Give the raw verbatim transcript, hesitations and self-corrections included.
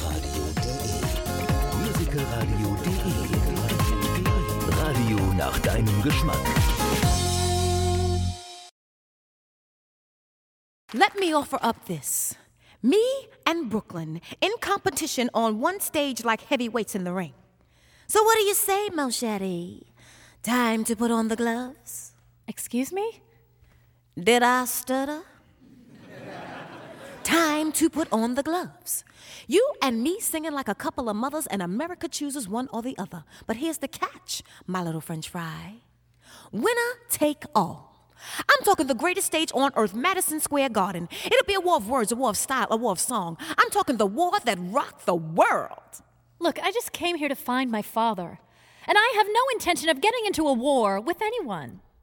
musicalradio.de musicalradio.de Radio nach deinem Geschmack. Let me offer up this. Me and Brooklyn in competition on one stage like heavyweights in the ring. So what do you say, Moschetti? Time to put on the gloves? Excuse me? Did I stutter? Time to put on the gloves. You and me singing like a couple of mothers, and America chooses one or the other. But here's the catch, my little French fry. Winner take all. I'm talking the greatest stage on earth, Madison Square Garden. It'll be a war of words, a war of style, a war of song. I'm talking the war that rocked the world. Look, I just came here to find my father. And I have no intention of getting into a war with anyone.